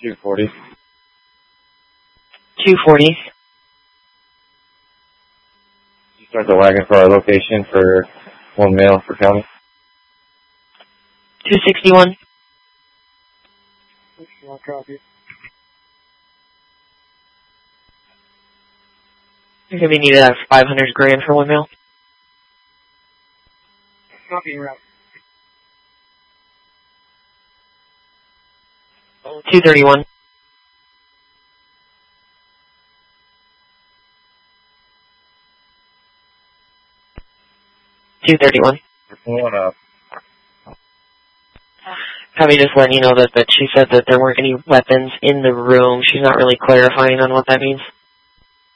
240. 240. Start the wagon for our location for one male for county. 261. Copy. You're going to be needed at 500 grand for one male. Copy, route. 231. 231. Pulling up. Probably just letting you know that she said that there weren't any weapons in the room. She's not really clarifying on what that means.